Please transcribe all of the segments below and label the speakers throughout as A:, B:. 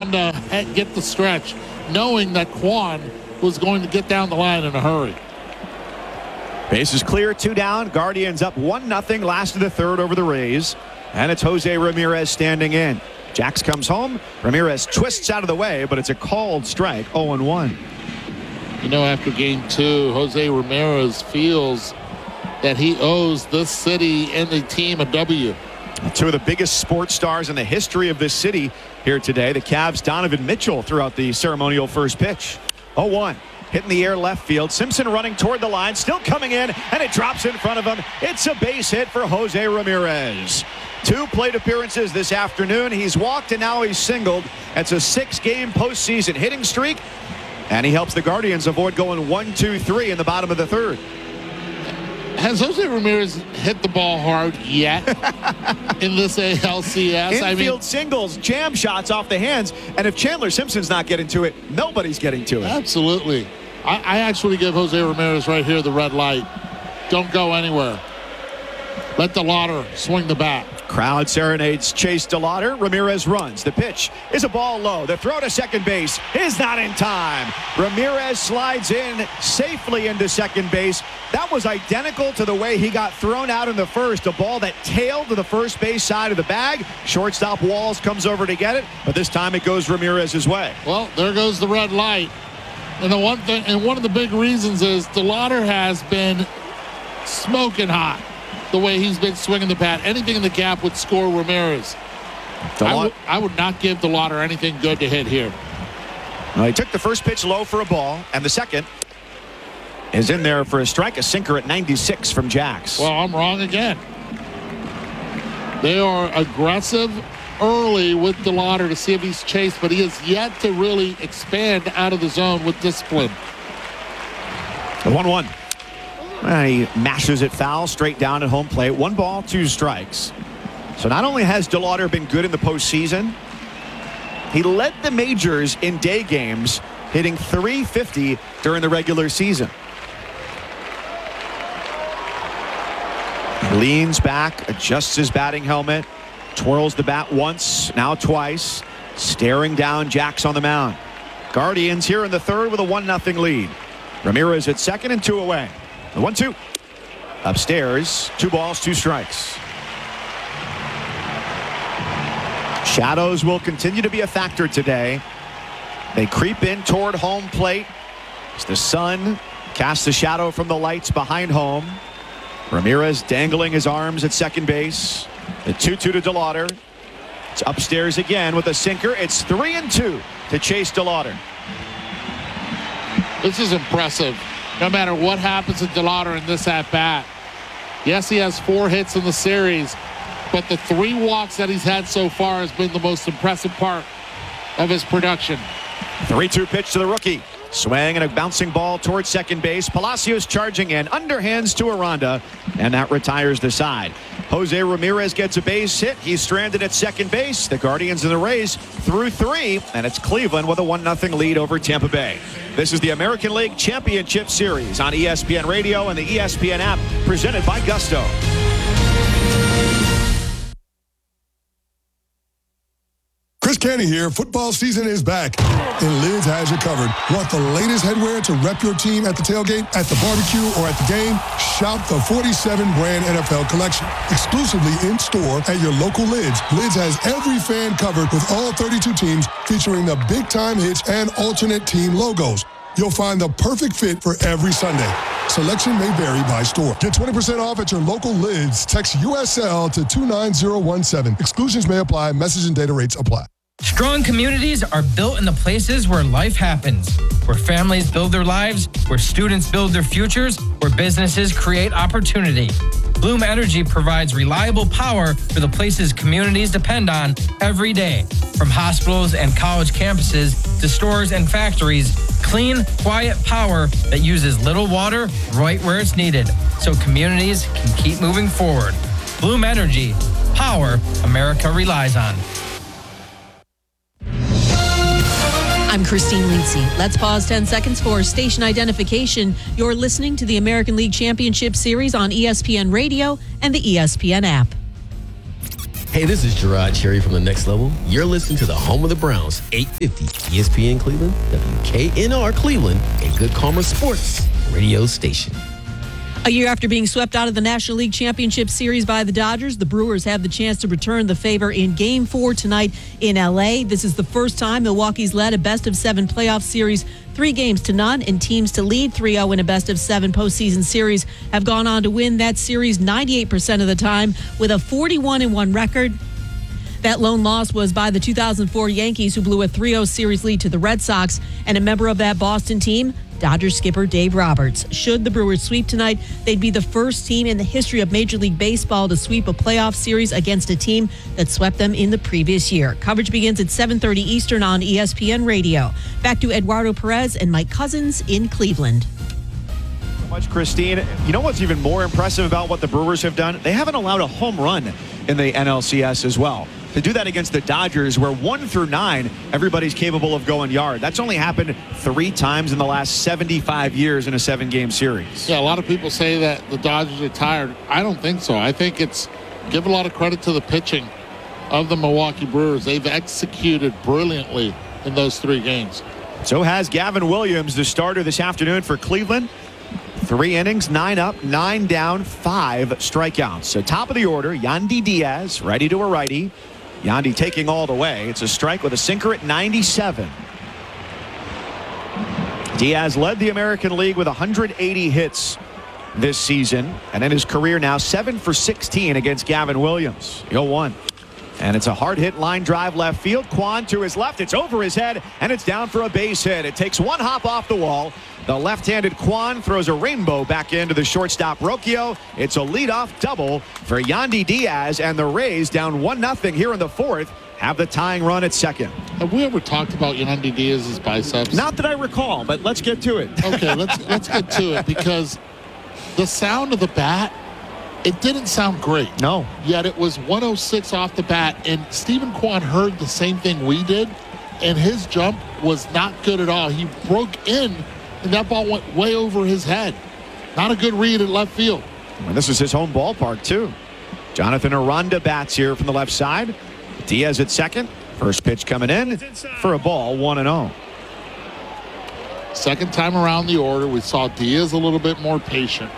A: trying to get the stretch, knowing that Quan was going to get down the line in a hurry.
B: Base is clear, 2 down. Guardians up 1-0, last of the third over the Rays. And it's Jose Ramirez standing in. Jax comes home. Ramirez twists out of the way, but it's a called strike, 0-1.
A: You know, after game 2, Jose Ramirez feels that he owes this city and the team a W.
B: Two of the biggest sports stars in the history of this city here today. The Cavs' Donovan Mitchell threw out the ceremonial first pitch. 0-1. Hitting the air left field. Simpson running toward the line. Still coming in, and it drops in front of him. It's a base hit for Jose Ramirez. 2 plate appearances this afternoon. He's walked, and now he's singled. That's a 6-game postseason hitting streak, and he helps the Guardians avoid going 1-2-3 in the bottom of the third.
A: Has Jose Ramirez hit the ball hard yet in this ALCS?
B: Infield singles, jam shots off the hands, and if Chandler Simpson's not getting to it, nobody's getting to it.
A: Absolutely. I actually give Jose Ramirez right here the red light. Don't go anywhere. Let DeLauder swing the bat.
B: Crowd serenades Chase DeLauder. Ramirez runs. The pitch is a ball low. The throw to second base is not in time. Ramirez slides in safely into second base. That was identical to the way he got thrown out in the first. A ball that tailed to the first base side of the bag. Shortstop Walls comes over to get it, but this time it goes Ramirez's way.
A: Well, there goes the red light. And one of the big reasons is DeLauder has been smoking hot. The way he's been swinging the bat. Anything in the gap would score Ramirez. I would not give DeLauder anything good to hit here.
B: Well, he took the first pitch low for a ball, and the second is in there for a strike, a sinker at 96 from Jax.
A: Well, I'm wrong again. They are aggressive early with DeLauder to see if he's chased, but he has yet to really expand out of the zone with discipline.
B: The 1-1. He mashes it foul straight down at home plate. 1 ball, 2 strikes. So not only has DeLauder been good in the postseason, he led the majors in day games, hitting .350 during the regular season. He leans back, adjusts his batting helmet, twirls the bat once, now twice, staring down Jax on the mound. Guardians here in the third with a 1-0 lead. Ramirez at second and 2 away. The 1-2. Upstairs, 2 balls, 2 strikes. Shadows will continue to be a factor today. They creep in toward home plate as the sun casts a shadow from the lights behind home. Ramirez dangling his arms at second base. The 2-2 to DeLauder. It's upstairs again with a sinker. It's 3-2 to Chase DeLauder.
A: This is impressive. No matter what happens to DeLauder in this at-bat. Yes, he has 4 hits in the series, but the 3 walks that he's had so far has been the most impressive part of his production.
B: 3-2 pitch to the rookie. Swing and a bouncing ball towards second base. Palacios charging in, underhands to Aranda, and that retires the side. Jose Ramirez gets a base hit. He's stranded at second base. The Guardians and the Rays through 3, and it's Cleveland with a 1-0 lead over Tampa Bay. This is the American League Championship Series on ESPN Radio and the ESPN app, presented by Gusto.
C: Chris Canty here. Football season is back, and Lids has you covered. Want the latest headwear to rep your team at the tailgate, at the barbecue, or at the game? Shop the 47-brand NFL collection. Exclusively in-store at your local Lids. Lids has every fan covered with all 32 teams, featuring the big-time hits and alternate team logos. You'll find the perfect fit for every Sunday. Selection may vary by store. Get 20% off at your local Lids. Text USL to 29017. Exclusions may apply. Message and data rates apply.
D: Strong communities are built in the places where life happens, where families build their lives, where students build their futures, where businesses create opportunity. Bloom Energy provides reliable power for the places communities depend on every day. From hospitals and college campuses to stores and factories, clean, quiet power that uses little water right where it's needed, so communities can keep moving forward. Bloom Energy, power America relies on.
E: I'm Christine Lindsay. Let's pause 10 seconds for station identification. You're listening to the American League Championship Series on ESPN Radio and the ESPN app.
F: Hey, this is Gerard Cherry from The Next Level. You're listening to the home of the Browns, 850 ESPN Cleveland, WKNR Cleveland, and Good Karma Sports radio station.
E: A year after being swept out of the National League Championship Series by the Dodgers, the Brewers have the chance to return the favor in Game 4 tonight in L.A. This is the first time Milwaukee's led a best-of-7 playoff series 3-0, and teams to lead 3-0 in a best-of-7 postseason series have gone on to win that series 98% of the time with a 41-1 record. That lone loss was by the 2004 Yankees, who blew a 3-0 series lead to the Red Sox, and a member of that Boston team, Dodgers skipper Dave Roberts. Should the Brewers sweep tonight, they'd be the first team in the history of Major League Baseball to sweep a playoff series against a team that swept them in the previous year. Coverage begins at 7:30 Eastern on ESPN Radio. Back to Eduardo Perez and Mike Cousins in Cleveland.
B: So much, Christine. You know what's even more impressive about what the Brewers have done? They haven't allowed a home run in the NLCS as well. To do that against the Dodgers, where 1 through 9, everybody's capable of going yard. That's only happened 3 times in the last 75 years in a 7-game series.
A: Yeah, a lot of people say that the Dodgers are tired. I don't think so. I think it's give a lot of credit to the pitching of the Milwaukee Brewers. They've executed brilliantly in those 3 games.
B: So has Gavin Williams, the starter this afternoon for Cleveland. 3 innings, 9 up, 9 down, 5 strikeouts. So top of the order, Yandy Diaz, righty to a righty. Yandy taking all the way. It's a strike with a sinker at 97. Diaz led the American League with 180 hits this season, and in his career now 7 for 16 against Gavin Williams. 0-1. And it's a hard hit line drive left field. Kwan to his left. It's over his head, and it's down for a base hit. It takes 1 hop off the wall. The left-handed Kwan throws a rainbow back into the shortstop Rocchio. It's a leadoff double for Yandy Diaz, and the Rays down 1-0 here in the 4th have the tying run at second.
A: Have we ever talked about Yandy Diaz's biceps?
B: Not that I recall, but let's get to it.
A: Okay, let's get to it, because the sound of the bat, it didn't sound great.
B: No.
A: Yet it was 106 off the bat, and Stephen Kwan heard the same thing we did, and his jump was not good at all. He broke in, and that ball went way over his head. Not a good read at left field.
B: And this is his home ballpark, too. Jonathan Aranda bats here from the left side. Diaz at second. First pitch coming in for a ball, 1-0.
A: Second time around the order, we saw Diaz a little bit more patient.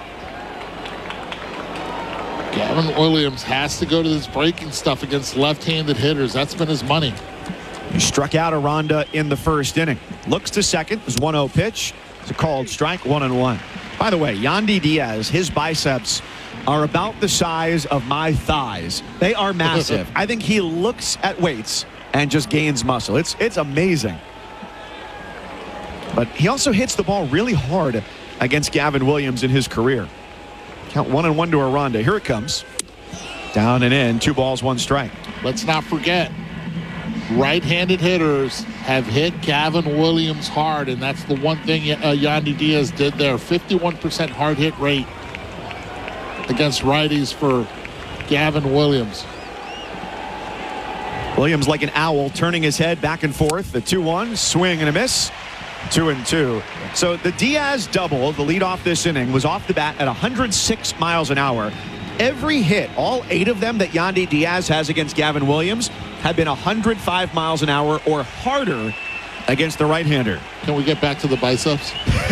A: Gavin Williams has to go to this breaking stuff against left-handed hitters. That's been his money.
B: He struck out Aranda in the first inning. Looks to second. It was 1-0 pitch. It's a called strike, 1-1. By the way, Yandy Diaz, his biceps are about the size of my thighs. They are massive. I think he looks at weights and just gains muscle. It's amazing. But he also hits the ball really hard against Gavin Williams in his career. Count 1-1 to Aranda. Here it comes. Down and in. 2 balls, 1 strike.
A: Let's not forget, right-handed hitters have hit Gavin Williams hard, and that's the one thing Yandy Diaz did there. 51% hard hit rate against righties for Gavin Williams.
B: Williams like an owl, turning his head back and forth. The 2-1, swing and a miss. 2-2. So the Diaz double, the lead off this inning, was off the bat at 106 miles an hour. Every hit, all 8 of them that Yandy Diaz has against Gavin Williams, have been 105 miles an hour or harder against the right-hander.
A: Can we get back to the biceps?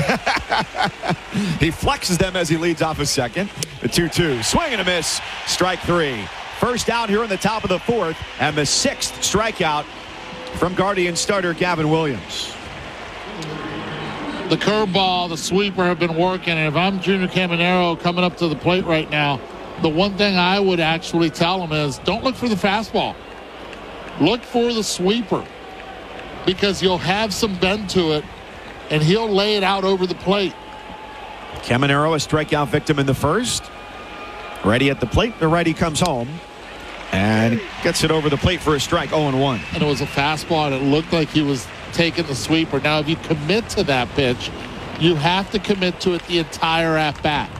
B: He flexes them as he leads off a second. The 2-2, swing and a miss, strike 3. First out here in the top of the 4th, and the 6th strikeout from Guardian starter Gavin Williams.
A: The curveball, the sweeper have been working, and if I'm Junior Caminero coming up to the plate right now, the one thing I would actually tell him is don't look for the fastball. Look for the sweeper, because you'll have some bend to it, and he'll lay it out over the plate.
B: Caminero, a strikeout victim in the first. Ready at the plate. The righty comes home and gets it over the plate for a strike, 0-1.
A: And it was a fastball, and it looked like he was taking the sweeper. Now, if you commit to that pitch, you have to commit to it the entire at-bat.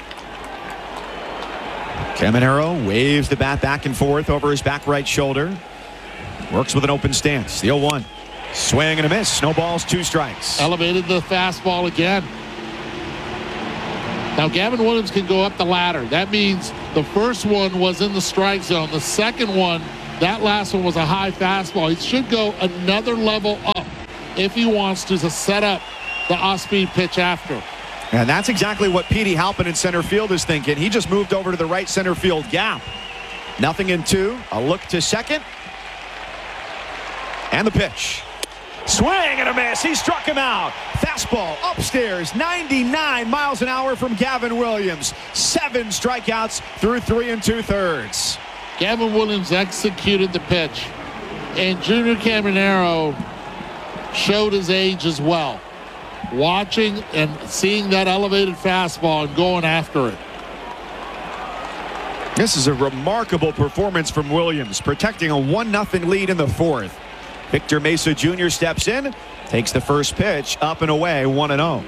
B: Caminero waves the bat back and forth over his back right shoulder. Works with an open stance. The 0-1. Swing and a miss. No balls, 2 strikes.
A: Elevated the fastball again. Now, Gavin Williams can go up the ladder. That means the first one was in the strike zone. The second one, that last one was a high fastball. He should go another level up if he wants to set up the off-speed pitch after.
B: And that's exactly what Petey Halpin in center field is thinking. He just moved over to the right center field gap. Nothing in 2. A look to second. And the pitch. Swing and a miss. He struck him out. Fastball upstairs. 99 miles an hour from Gavin Williams. 7 strikeouts through 3 2/3.
A: Gavin Williams executed the pitch. And Junior Caminero showed his age as well. Watching and seeing that elevated fastball and going after it.
B: This is a remarkable performance from Williams, protecting a 1-0 lead in the 4th. Victor Mesa Jr. steps in, takes the first pitch, up and away, 1-0.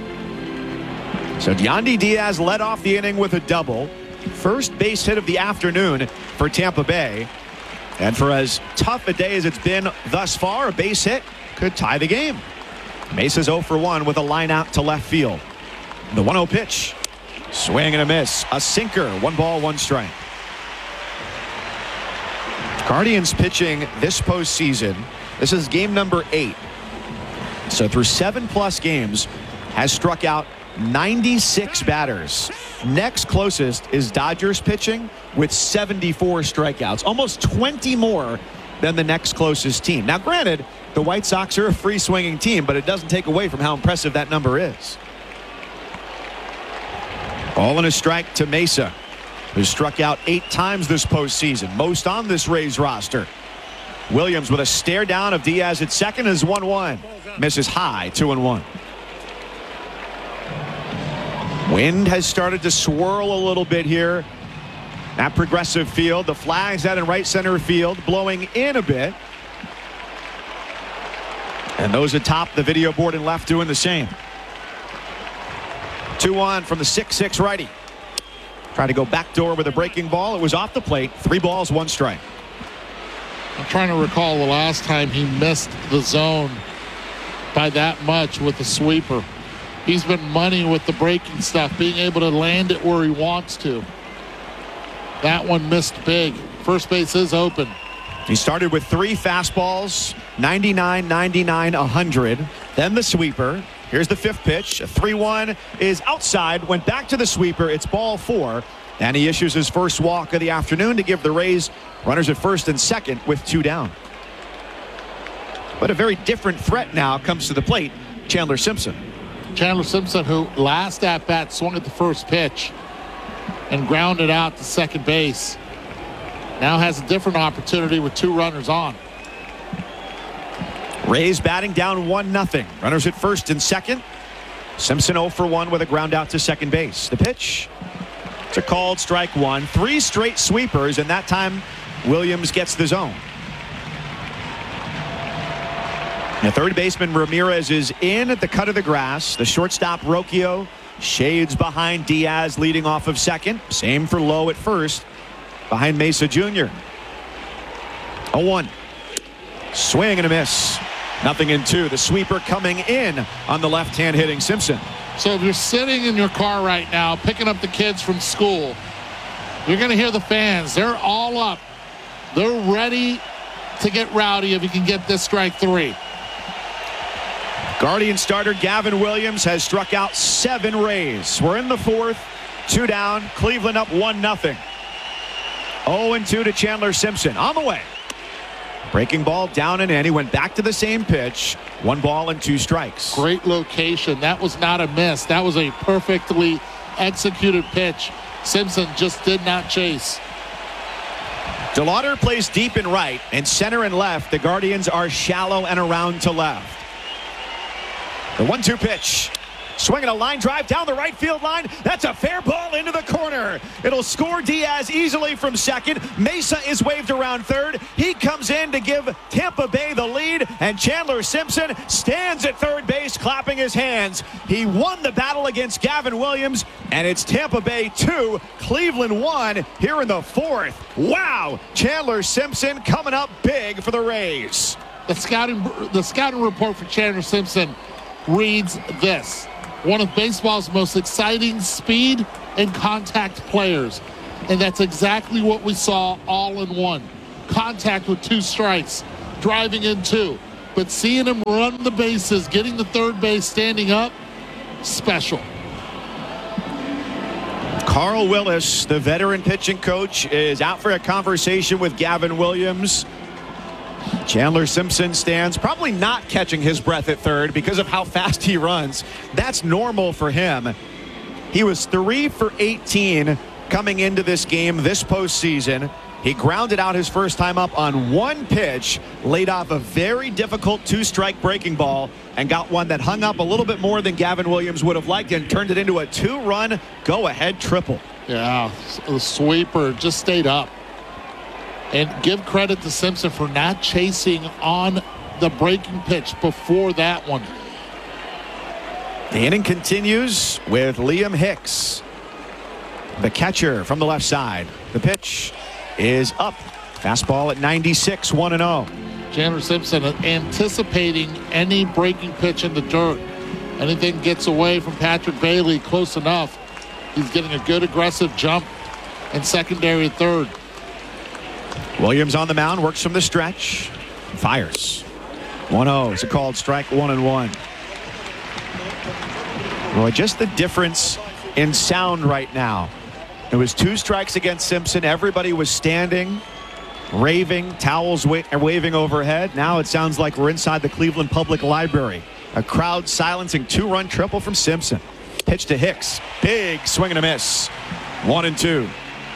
B: So Yandy Diaz led off the inning with a double. First base hit of the afternoon for Tampa Bay. And for as tough a day as it's been thus far, a base hit could tie the game. Mesa's 0 for 1 with a line out to left field. The 1-0 pitch. Swing and a miss. A sinker. 1 ball, 1 strike. Guardians pitching this postseason. This is game number 8. So through 7+ games, has struck out 96 batters. Next closest is Dodgers pitching with 74 strikeouts. Almost 20 more than the next closest team. Now, granted, the White Sox are a free-swinging team, but it doesn't take away from how impressive that number is. Ball and a strike to Mesa, who struck out 8 times this postseason, most on this Rays roster. Williams with a stare down of Diaz at second is 1-1. Misses high, 2-1. Wind has started to swirl a little bit here at Progressive Field. The flag's out in right center field, blowing in a bit. And those atop the video board and left doing the same. 2-1 from the 6'6" righty. Tried to go backdoor with a breaking ball. It was off the plate. 3 balls, 1 strike.
A: I'm trying to recall the last time he missed the zone by that much with the sweeper. He's been money with the breaking stuff, being able to land it where he wants to. That one missed big. First base is open.
B: He started with 3 fastballs, 99, 99, 100. Then the sweeper. Here's the 5th pitch. A 3-1 is outside. Went back to the sweeper. It's ball 4. And he issues his first walk of the afternoon to give the Rays runners at first and second with 2 down. But a very different threat now comes to the plate. Chandler Simpson.
A: Chandler Simpson, who last at bat swung at the first pitch and grounded out to second base, now has a different opportunity with 2 runners on.
B: Rays batting down 1-0. Runners at first and second. Simpson 0 for 1 with a ground out to second base. The pitch. It's a called strike 1. 3 straight sweepers, and that time Williams gets the zone. The third baseman Ramirez is in at the cut of the grass. The shortstop Rocchio shades behind Diaz leading off of second. Same for Lowe at first behind Mesa Jr. 0-1. Swing and a miss. Nothing in 2. The sweeper coming in on the left-hand hitting Simpson.
A: So if you're sitting in your car right now picking up the kids from school, you're going to hear the fans. They're all up. They're ready to get rowdy if you can get this strike 3.
B: Guardian starter Gavin Williams has struck out 7 Rays. We're in the 4th. 2 down. Cleveland up 1-0. 0-2 to Chandler Simpson. On the way. Breaking ball down and in. He went back to the same pitch. 1 ball and 2 strikes.
A: Great location. That was not a miss. That was a perfectly executed pitch. Simpson just did not chase.
B: DeLauder plays deep and right, and center and left. The Guardians are shallow and around to left. The 1-2 pitch. Swinging a line drive down the right field line. That's a fair ball into the corner. It'll score Diaz easily from second. Mesa is waved around third. He comes in to give Tampa Bay the lead, and Chandler Simpson stands at third base clapping his hands. He won the battle against Gavin Williams, and it's Tampa Bay 2, Cleveland 1 here in the 4th. Wow! Chandler Simpson coming up big for the Rays.
A: The scouting report for Chandler Simpson reads this. one of baseball's most exciting speed and contact players. And that's exactly what we saw all in one. Contact with 2 strikes, driving in 2. But seeing him run the bases, getting the third base, standing up, special.
B: Carl Willis, the veteran pitching coach, is out for a conversation with Gavin Williams. Chandler Simpson stands, probably not catching his breath at third because of how fast he runs. That's normal for him. He was 3 for 18 coming into this game this postseason. He grounded out his first time up on 1 pitch, laid off a very difficult 2-strike breaking ball, and got one that hung up a little bit more than Gavin Williams would have liked and turned it into a 2-run go-ahead triple.
A: Yeah, the sweeper just stayed up. And give credit to Simpson for not chasing on the breaking pitch before that one.
B: The inning continues with Liam Hicks, the catcher from the left side. The pitch is up. Fastball at 96, 1-0.
A: Chandler Simpson anticipating any breaking pitch in the dirt. Anything gets away from Patrick Bailey close enough. He's getting a good aggressive jump in secondary and third.
B: Williams on the mound, works from the stretch. Fires. 1-0. It's a called strike, 1-1. Boy, just the difference in sound right now. It was 2 strikes against Simpson. Everybody was standing, raving, towels waving overhead. Now it sounds like we're inside the Cleveland Public Library. A crowd silencing 2-run triple from Simpson. Pitch to Hicks. Big swing and a miss. 1-2.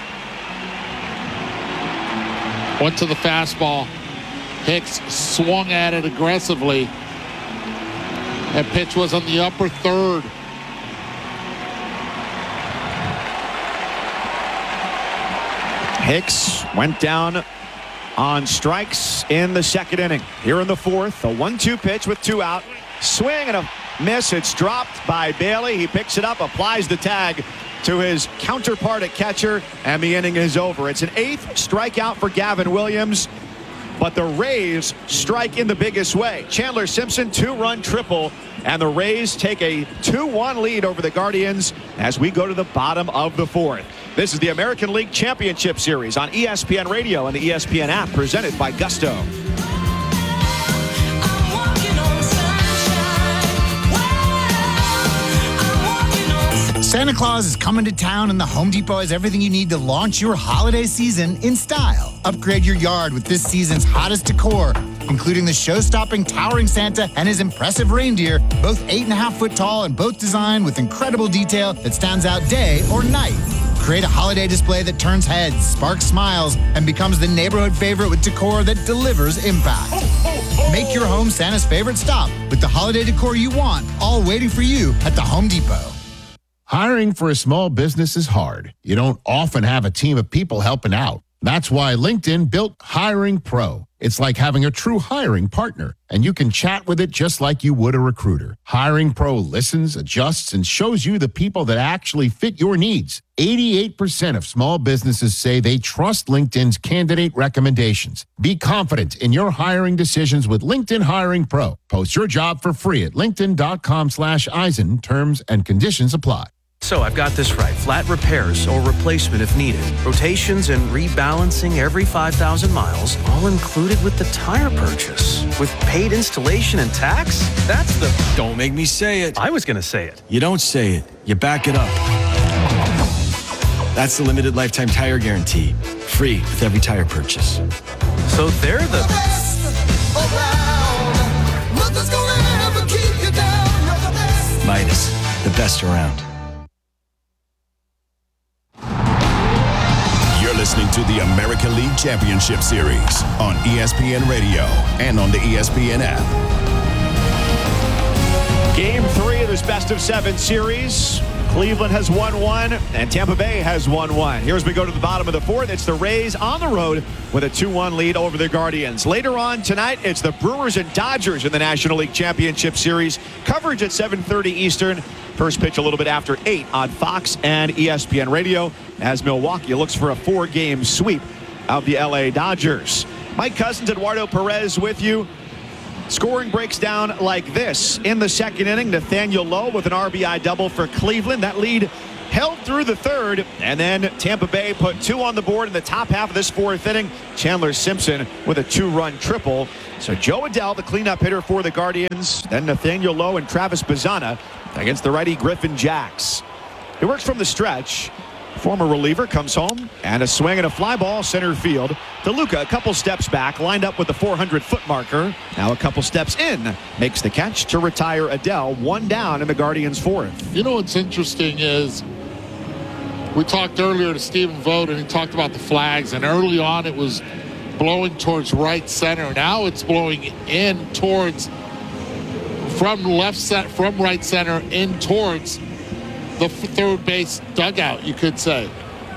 A: Went to the fastball. Hicks swung at it aggressively. That pitch was on the upper third.
B: Hicks went down on strikes in the second inning. Here in the fourth, a 1-2 pitch with 2 out. Swing and a miss. It's dropped by Bailey. He picks it up, applies the tag to his counterpart at catcher, and the inning is over. It's an 8th strikeout for Gavin Williams, but the Rays strike in the biggest way. Chandler Simpson, 2-run triple, and the Rays take a 2-1 lead over the Guardians as we go to the bottom of the 4th. This is the American League Championship Series on ESPN Radio and the ESPN app, presented by Gusto.
G: Santa Claus is coming to town, and the Home Depot has everything you need to launch your holiday season in style. Upgrade your yard with this season's hottest decor, including the show-stopping towering Santa and his impressive reindeer, both 8.5 foot tall and both designed with incredible detail that stands out day or night. Create a holiday display that turns heads, sparks smiles, and becomes the neighborhood favorite with decor that delivers impact. Make your home Santa's favorite stop with the holiday decor you want, all waiting for you at the Home Depot.
H: Hiring for a small business is hard. You don't often have a team of people helping out. That's why LinkedIn built Hiring Pro. It's like having a true hiring partner, and you can chat with it just like you would a recruiter. Hiring Pro listens, adjusts, and shows you the people that actually fit your needs. 88% of small businesses say they trust LinkedIn's candidate recommendations. Be confident in your hiring decisions with LinkedIn Hiring Pro. Post your job for free at linkedin.com/Eisen. Terms and conditions apply.
I: So I've got this right. Flat repairs or replacement if needed. Rotations and rebalancing every 5,000 miles, all included with the tire purchase. With paid installation and tax? That's the...
J: Don't make me say it.
I: I was going to say it.
J: You don't say it. You back it up. That's the limited lifetime tire guarantee. Free with every tire purchase.
I: So they're the...
K: best around. Nothing's gonna ever keep you down. You're the best.
J: Midas, the best around.
L: You're listening to the American League Championship Series on ESPN Radio and on the ESPN app.
B: Game 3 of this best-of-7 series. Cleveland has won 1, and Tampa Bay has won 1. Here as we go to the bottom of the 4th, it's the Rays on the road with a 2-1 lead over the Guardians. Later on tonight, it's the Brewers and Dodgers in the National League Championship Series. Coverage at 7:30 Eastern. First pitch a little bit after 8 on Fox and ESPN Radio as Milwaukee looks for a 4-game sweep of the LA Dodgers. Mike Cousins, Eduardo Perez with you. Scoring breaks down like this. In the second inning, Nathaniel Lowe with an RBI double for Cleveland. That lead held through the third, and then Tampa Bay put 2 on the board in the top half of this fourth inning. Chandler Simpson with a 2-run triple. So Joe Adell, the cleanup hitter for the Guardians, then Nathaniel Lowe and Travis Bazzana against the righty Griffin Jacks. He works from the stretch. Former reliever comes home, and a swing and a fly ball center field. DeLuca a couple steps back, lined up with the 400-foot marker. Now a couple steps in, makes the catch to retire Adell. 1 down in the Guardians' fourth.
A: You know what's interesting is we talked earlier to Stephen Vogt, and he talked about the flags, and early on it was blowing towards right center. Now it's blowing in towards from right center in towards the third base dugout, you could say.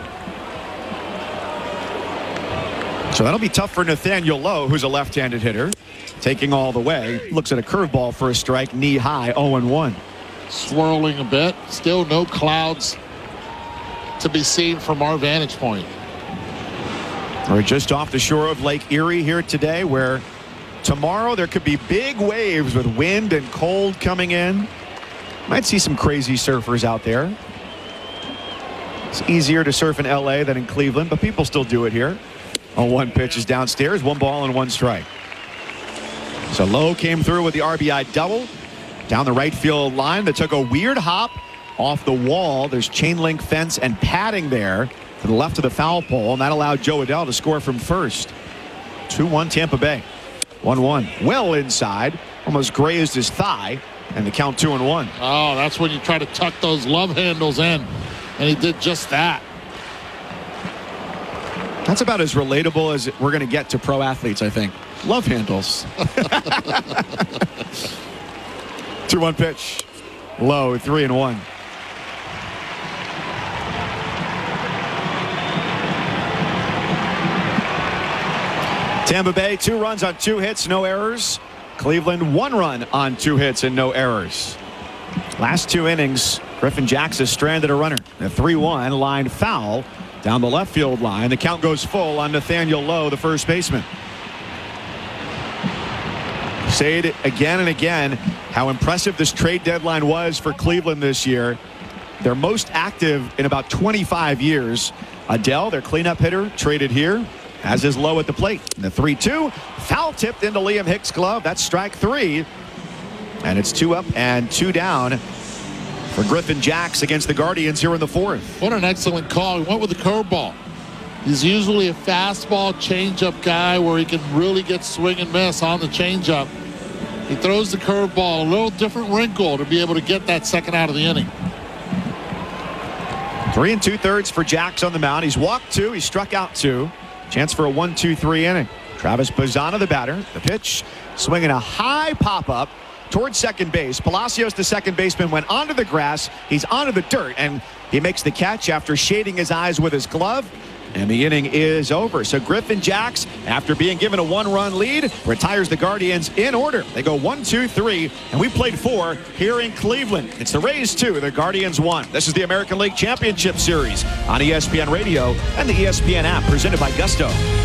B: So that'll be tough for Nathaniel Lowe, who's a left-handed hitter. Taking all the way. Looks at a curveball for a strike, knee high, 0-1.
A: Swirling a bit. Still no clouds to be seen from our vantage point.
B: We're just off the shore of Lake Erie here today, where tomorrow there could be big waves with wind and cold coming in. Might see some crazy surfers out there. It's easier to surf in LA than in Cleveland, but people still do it here. 0-1 pitch is downstairs, 1 ball and 1 strike. So Lowe came through with the RBI double down the right field line that took a weird hop off the wall. There's chain link fence and padding there to the left of the foul pole, and that allowed Joe Adell to score from first. 2-1 Tampa Bay. 1-1. Well inside, almost grazed his thigh, and the count 2-1.
A: Oh, that's when you try to tuck those love handles in, and he did just that.
B: That's about as relatable as we're going to get to pro athletes, I think. Love handles. 2-1 pitch. Low, 3-1. Tampa Bay, 2 runs on 2 hits, no errors. Cleveland, 1 run on 2 hits and no errors. Last 2 innings, Griffin Jacks has stranded a runner. The 3-1 line foul down the left field line. The count goes full on Nathaniel Lowe, the first baseman. Say it again and again how impressive this trade deadline was for Cleveland this year. They're most active in about 25 years. Adell, their cleanup hitter, traded here, as is Lowe at the plate. And the 3-2 foul tipped into Liam Hicks' glove. That's strike 3. And it's 2 up and 2 down for Griffin Jacks against the Guardians here in the fourth.
A: What an excellent call. He went with the curveball. He's usually a fastball changeup guy where he can really get swing and miss on the changeup. He throws the curveball, a little different wrinkle to be able to get that second out of the inning.
B: 3 2/3 for Jacks on the mound. He's walked 2. He struck out 2. Chance for a 1-2-3 inning. Travis Bazzana, the batter. The pitch, swinging a high pop-up towards second base. Palacios, the second baseman, went onto the grass. He's onto the dirt, and he makes the catch after shading his eyes with his glove. And the inning is over. So Griffin Jacks, after being given a 1-run lead, retires the Guardians in order. They go 1-2-3, and we played 4 here in Cleveland. It's the Rays 2, the Guardians 1. This is the American League Championship Series on ESPN Radio and the ESPN app, presented by Gusto.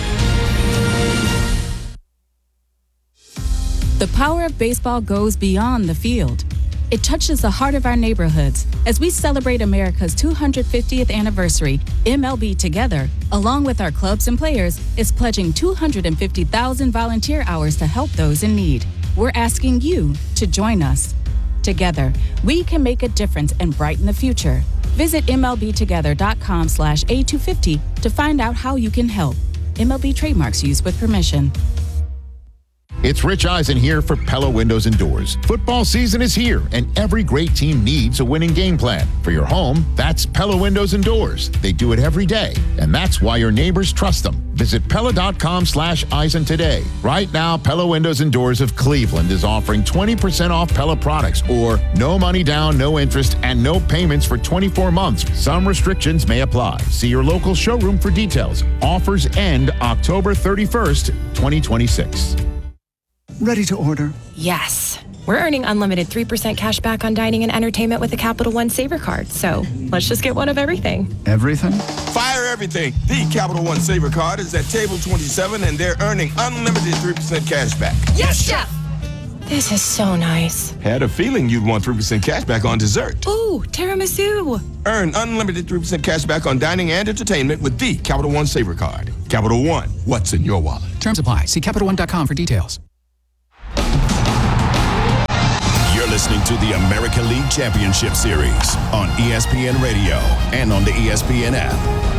M: The power of baseball goes beyond the field. It touches the heart of our neighborhoods. As we celebrate America's 250th anniversary, MLB Together, along with our clubs and players, is pledging 250,000 volunteer hours to help those in need. We're asking you to join us. Together, we can make a difference and brighten the future. Visit MLBtogether.com/A250 to find out how you can help. MLB trademarks used with permission.
H: It's Rich Eisen here for Pella Windows and Doors. Football season is here, and every great team needs a winning game plan. For your home, that's Pella Windows and Doors. They do it every day, and that's why your neighbors trust them. Visit Pella.com/Eisen today. Right now, Pella Windows and Doors of Cleveland is offering 20% off Pella products, or no money down, no interest, and no payments for 24 months. Some restrictions may apply. See your local showroom for details. Offers end October 31st, 2026.
N: Ready to order?
O: Yes. We're earning unlimited 3% cash back on dining and entertainment with the Capital One Saver Card. So let's just get one of everything.
N: Everything?
P: Fire everything. The Capital One Saver Card is at table 27, and they're earning unlimited 3% cash back.
O: Yes, Chef! This is so nice.
P: Had a feeling you'd want 3% cash back on dessert.
O: Ooh, tiramisu.
P: Earn unlimited 3% cash back on dining and entertainment with the Capital One Savor Card. Capital One, what's in your wallet?
Q: Terms apply. See CapitalOne.com for details.
L: You're listening to the American League Championship Series on ESPN Radio and on the ESPN app.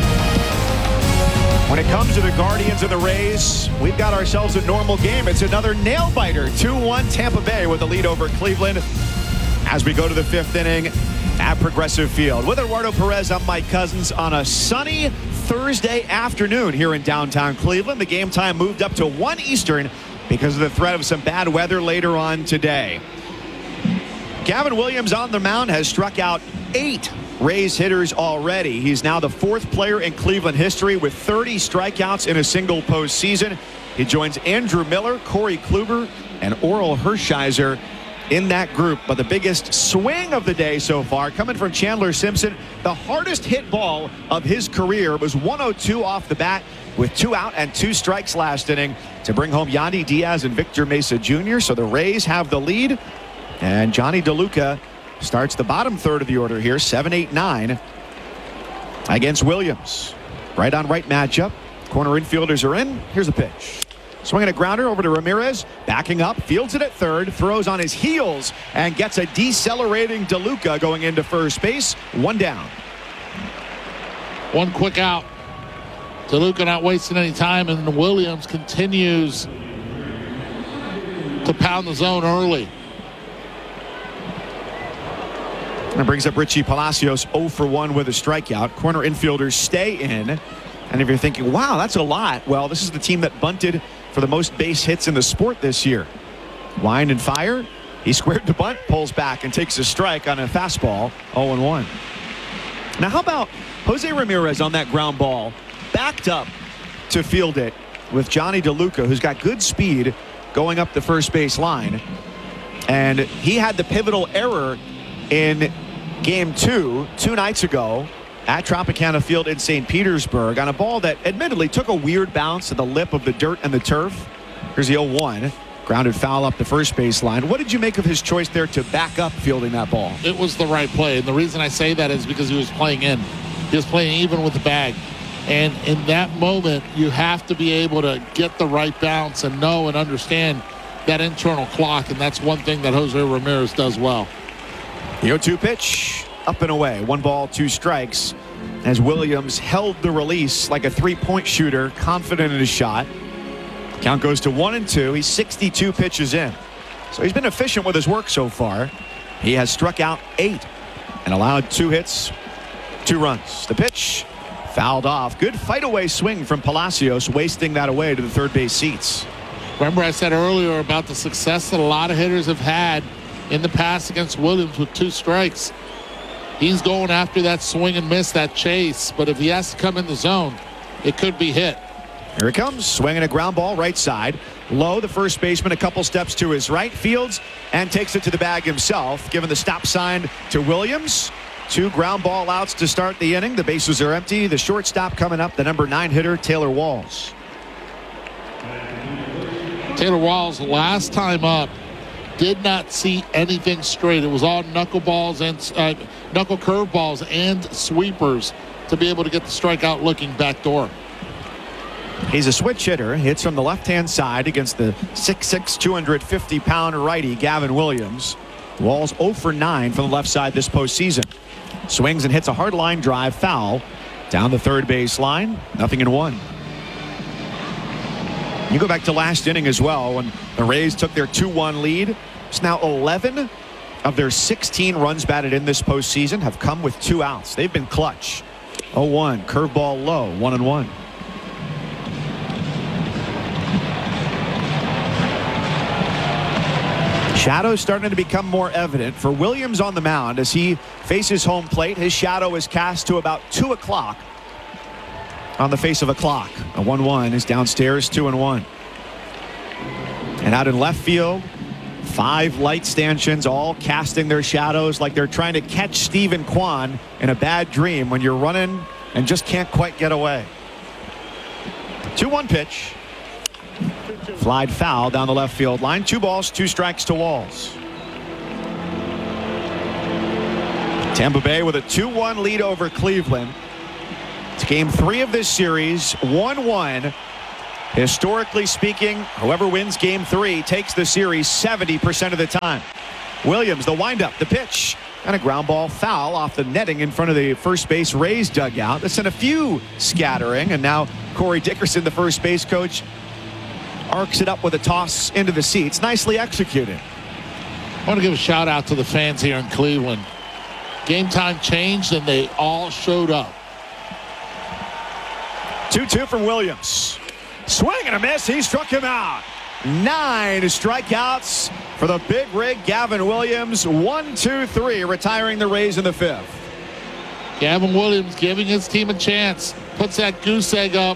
B: When it comes to the Guardians and the Rays, we've got ourselves a normal game. It's another nail-biter. 2-1 Tampa Bay with a lead over Cleveland as we go to the fifth inning at Progressive Field. With Eduardo Perez, I'm Mike Cousins on a sunny Thursday afternoon here in downtown Cleveland. The game time moved up to 1 Eastern because of the threat of some bad weather later on today. Gavin Williams on the mound has struck out 8 Rays hitters already. He's now the 4th player in Cleveland history with 30 strikeouts in a single postseason. He joins Andrew Miller, Corey Kluber, and Oral Hershiser in that group. But the biggest swing of the day so far coming from Chandler Simpson. The hardest hit ball of his career was 102 off the bat with 2 out and 2 strikes last inning to bring home Yandy Diaz and Victor Mesa Jr. So the Rays have the lead, and Johnny DeLuca starts the bottom third of the order here, 7-8-9 against Williams. Right on right matchup. Corner infielders are in. Here's a pitch. Swinging a grounder over to Ramirez. Backing up, fields it at third, throws on his heels, and gets a decelerating DeLuca going into first base. 1 down.
A: 1 quick out. DeLuca not wasting any time, and Williams continues to pound the zone early.
B: And brings up Richie Palacios 0 for 1 with a strikeout. Corner infielders stay in. And if you're thinking, wow, that's a lot. Well, this is the team that bunted for the most base hits in the sport this year. Wind and fire. He squared to bunt, pulls back, and takes a strike on a fastball. 0-1. Now, how about Jose Ramirez on that ground ball? Backed up to field it with Johnny DeLuca, who's got good speed going up the first base line. And he had the pivotal error in game 2 nights ago at Tropicana Field in St. Petersburg on a ball that admittedly took a weird bounce at the lip of the dirt and the turf. Here's the 0-1. Grounded foul up the first base line. What did you make of his choice there to back up fielding that ball?
A: It was the right play. And the reason I say that is because he was playing in. He was playing even with the bag. And in that moment, you have to be able to get the right bounce and know and understand that internal clock. And that's one thing that Jose Ramirez does well.
B: The 0-2 pitch, up and away. 1 ball, 2 strikes. As Williams held the release like a 3-point shooter, confident in his shot. Count goes to 1-2. He's 62 pitches in. So he's been efficient with his work so far. He has struck out 8 and allowed 2 hits, 2 runs. The pitch fouled off. Good fight away swing from Palacios, wasting that away to the third base seats.
A: Remember I said earlier about the success that a lot of hitters have had in the past against Williams with 2 strikes. He's going after that swing and miss, that chase. But if he has to come in the zone, it could be hit.
B: Here it comes, swinging a ground ball right side. Low, the first baseman, a couple steps to his right, fields and takes it to the bag himself, giving the stop sign to Williams. 2 ground ball outs to start the inning. The bases are empty. The shortstop coming up, the number 9 hitter, Taylor Walls.
A: Taylor Walls, last time up, did not see anything straight. It was all knuckleballs and knuckle curveballs and sweepers to be able to get the strikeout looking back door.
B: He's a switch hitter. Hits from the left-hand side against the 6'6", 250-pound righty Gavin Williams. Walls 0 for 9 from the left side this postseason. Swings and hits a hard line drive foul down the third base line. 0-1. You go back to last inning as well when the Rays took their 2-1 lead. It's now 11 of their 16 runs batted in this postseason have come with 2 outs. They've been clutch. 0-1, curveball low, 1-1. Shadows starting to become more evident for Williams on the mound as he faces home plate. His shadow is cast to about 2 o'clock on the face of a clock. A 1-1 is downstairs, 2-1. And out in left field, 5 light stanchions all casting their shadows like they're trying to catch Stephen Kwan in a bad dream when you're running and just can't quite get away. 2-1 pitch. Flied foul down the left field line. 2 balls, 2 strikes to Walls. Tampa Bay with a 2-1 lead over Cleveland. It's game 3 of this series, 1-1. Historically speaking, whoever wins game 3 takes the series 70% of the time. Williams, the windup, the pitch, and a ground ball foul off the netting in front of the first base Rays dugout. That sent a few scattering, and now Corey Dickerson, the first base coach, arcs it up with a toss into the seats. Nicely executed.
A: I want to give a shout out to the fans here in Cleveland. Game time changed, and they all showed up.
B: 2-2 from Williams. Swing and a miss. He struck him out. 9 strikeouts for the big rig Gavin Williams. 1-2-3, retiring the Rays in the 5th.
A: Gavin Williams giving his team a chance. Puts that goose egg up.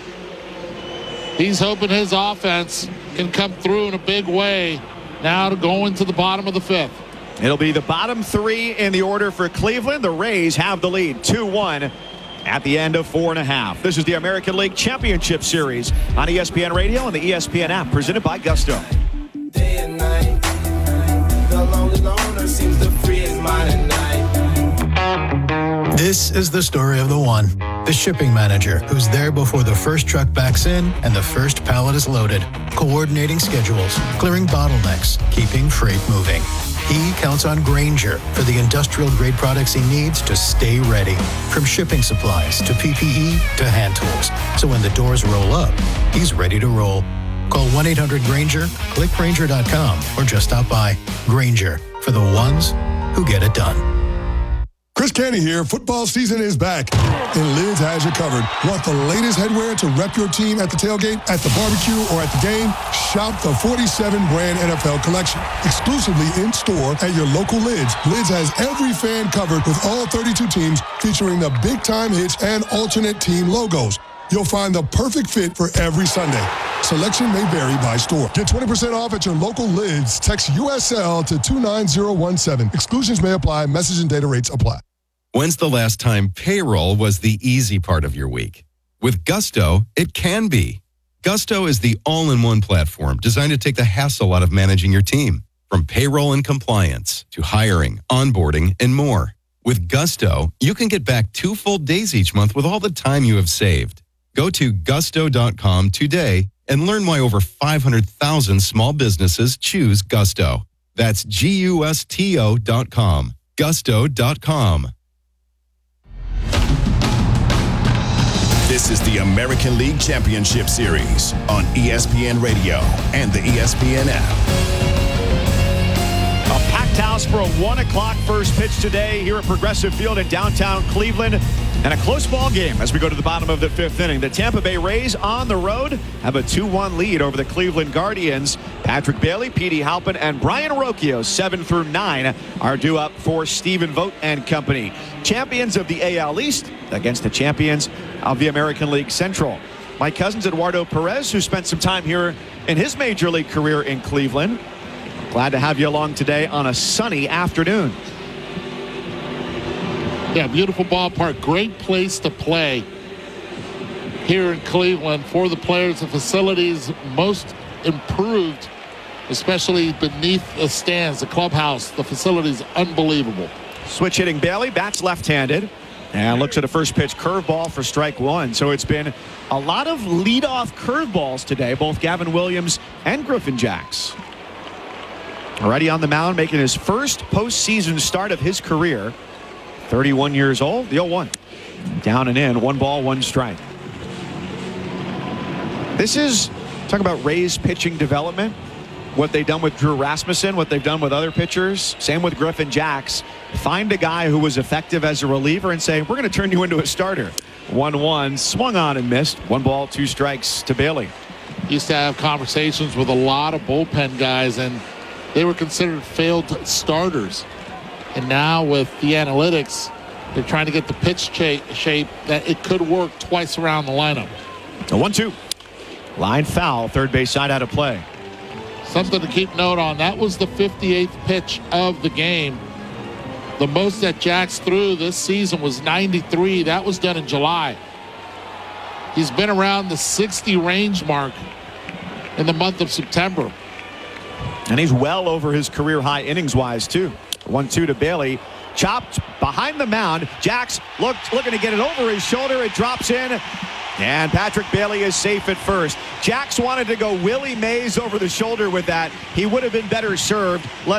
A: He's hoping his offense can come through in a big way now to go into the bottom of the 5th.
B: It'll be the bottom 3 in the order for Cleveland. The Rays have the lead, 2-1. At the end of 4.5. This is the American League Championship Series on ESPN Radio and the ESPN app, presented by Gusto.
K: Day and night, the lonely loner seems to free his mind at night.
R: This is the story of the one, the shipping manager, who's there before the first truck backs in and the first pallet is loaded, coordinating schedules, clearing bottlenecks, keeping freight moving. He counts on Grainger for the industrial-grade products he needs to stay ready. From shipping supplies to PPE to hand tools. So when the doors roll up, he's ready to roll. Call 1-800-GRAINGER, click Grainger.com, or just stop by. Grainger, for the ones who get it done.
C: Chris Canty here. Football season is back, and Lids has you covered. Want the latest headwear to rep your team at the tailgate, at the barbecue, or at the game? Shop the 47 brand NFL collection. Exclusively in store at your local Lids. Lids has every fan covered with all 32 teams featuring the big time hits and alternate team logos. You'll find the perfect fit for every Sunday. Selection may vary by store. Get 20% off at your local Lids. Text USL to 29017. Exclusions may apply. Message and data rates apply.
S: When's the last time payroll was the easy part of your week? With Gusto, it can be. Gusto is the all-in-one platform designed to take the hassle out of managing your team. From payroll and compliance to hiring, onboarding, and more. With Gusto, you can get back 2 full days each month with all the time you have saved. Go to gusto.com today and learn why over 500,000 small businesses choose Gusto. That's GUSTO.com. Gusto.com.
L: This is the American League Championship Series on ESPN Radio and the ESPN app.
B: A packed house for a 1 o'clock first pitch today here at Progressive Field in downtown Cleveland. And a close ball game as we go to the bottom of the 5th inning. The Tampa Bay Rays on the road have a 2-1 lead over the Cleveland Guardians. Patrick Bailey, Petey Halpin, and Brian Rocchio, 7 through 9, are due up for Stephen Vogt and company. Champions of the AL East against the champions of the American League Central. My cousin's Eduardo Perez, who spent some time here in his major league career in Cleveland. Glad to have you along today on a sunny afternoon.
A: Yeah, beautiful ballpark. Great place to play here in Cleveland for the players. The facilities most improved, especially beneath the stands, the clubhouse. The facility's unbelievable.
B: Switch hitting Bailey, bats left-handed, and looks at a first pitch curveball for strike 1. So it's been a lot of leadoff curveballs today, both Gavin Williams and Griffin Jacks. Already on the mound, making his first postseason start of his career. 31 years old, the 0-1. Down and in, 1 ball, 1 strike. This is, talk about Rays pitching development. What they've done with Drew Rasmussen, what they've done with other pitchers. Same with Griffin Jacks. Find a guy who was effective as a reliever and say, we're going to turn you into a starter. 1-1, swung on and missed. 1 ball, 2 strikes to Bailey.
A: Used to have conversations with a lot of bullpen guys, and they were considered failed starters. And now with the analytics, they're trying to get the pitch shape that it could work twice around the lineup.
B: A 1-2. Line foul, third base side out of play.
A: Something to keep note on. That was the 58th pitch of the game. The most that Jacks threw this season was 93. That was done in July. He's been around the 60 range mark in the month of September.
B: And he's well over his career high innings-wise, too. 1-2 to Bailey. Chopped behind the mound. Jax looking to get it over his shoulder. It drops in. And Patrick Bailey is safe at first. Jax wanted to go Willie Mays over the shoulder with that. He would have been better served.